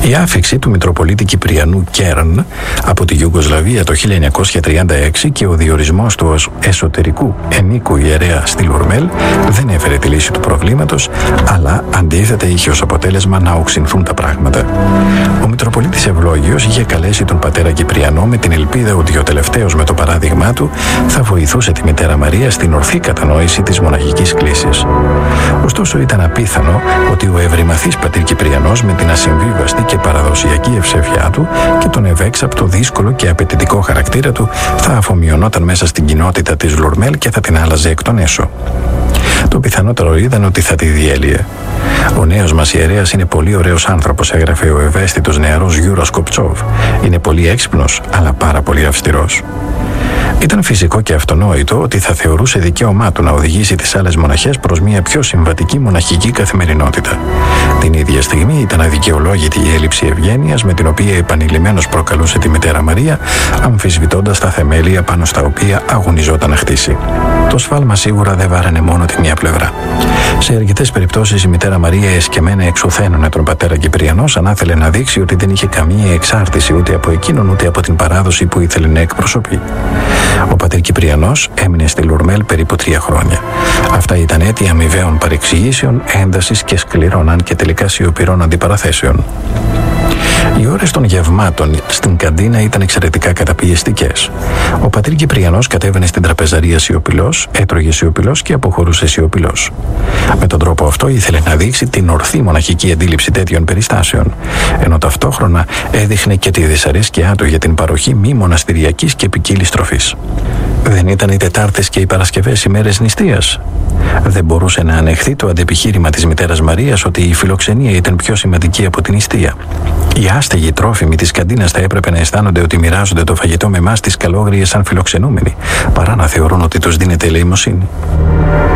Η άφιξη του Μητροπολίτη Κυπριανού Κέρν από τη Ιουγκοσλαβία το 1936 και ο διορισμός του ως εσωτερικού ενίκου ιερέα στη Λουρμέλ δεν έφερε τη λύση του προβλήματος, αλλά αντίθετα είχε ως αποτέλεσμα να οξυνθούν τα πράγματα. Ο Μητροπολίτης Ευλόγιος είχε καλέσει τον πατέρα Κυπριανό με την ελπίδα ότι ο τελευταίος με το παράδειγμά του θα βοηθούσε τη μητέρα Μαρία στην ορθή κατανόηση της μοναχικής κλίσης. Ωστόσο ήταν απίθανο ότι ο ευρυμαθής πατήρ Κυπριανός με την ασυμβίβαστη και παραδοσιακή ευσεβιά του και τον ευέξαπτο, δύσκολο και απαιτητικό χαρακτήρα του θα αφομοιωνόταν μέσα στην κοινότητα της Λουρμέλ και θα την άλλαζε εκ των έσω. Το πιθανότερο ήταν ότι θα τη διέλυε. «Ο νέος μας ιερέας είναι πολύ ωραίος άνθρωπος», έγραφε ο ευαίσθητος νεαρός Γιούρας Κοπτσόβ. «Είναι πολύ έξυπνος, αλλά πάρα πολύ αυστηρός». Ήταν φυσικό και αυτονόητο ότι θα θεωρούσε δικαίωμά του να οδηγήσει τις άλλες μοναχές προς μια πιο συμβατική μοναχική καθημερινότητα. Την ίδια στιγμή ήταν αδικαιολόγητη η έλλειψη ευγένειας με την οποία επανειλημμένως προκαλούσε τη μητέρα Μαρία, αμφισβητώντας τα θεμέλια πάνω στα οποία αγωνιζόταν να χτίσει. Το σφάλμα σίγουρα δεν βάρανε μόνο τη μία πλευρά. Σε αρκετές περιπτώσεις η μητέρα Μαρία εσκεμμένα εξουθένωνε τον πατέρα Κυπριανό σαν να ήθελε να δείξει ότι δεν είχε καμία εξάρτηση ούτε από εκείνον ούτε από την παράδοση που ήθελε να εκπροσωπεί. Ο πατήρ Κυπριανός έμεινε στη Λουρμέλ περίπου 3 χρόνια. Αυτά ήταν έτη αμοιβαίων παρεξηγήσεων, έντασης και σκληρών αν και τελικά σιωπηρών αντιπαραθέσεων. Οι ώρες των γευμάτων στην καντίνα ήταν εξαιρετικά καταπιεστικές. Ο πατήρ Κυπριανός κατέβαινε στην τραπεζαρία σιωπηλός, έτρωγε σιωπηλός και αποχωρούσε σιωπηλός. Με τον τρόπο αυτό ήθελε να δείξει την ορθή μοναχική αντίληψη τέτοιων περιστάσεων, ενώ ταυτόχρονα έδειχνε και τη δυσαρέσκειά του για την παροχή μη μοναστηριακής και ποικίλης τροφής. Δεν ήταν οι Τετάρτες και οι Παρασκευές ημέρες νηστείας? Δεν μπορούσε να ανεχθεί το αντεπιχείρημα της μητέρας Μαρίας ότι η φιλοξενία ήταν πιο σημαντική από την νηστεία. Οι άστεγοι τρόφιμοι της καντίνας θα έπρεπε να αισθάνονται ότι μοιράζονται το φαγητό με εμάς τις καλόγριες σαν φιλοξενούμενοι, παρά να θεωρούν ότι τους δίνεται ελεημοσύνη.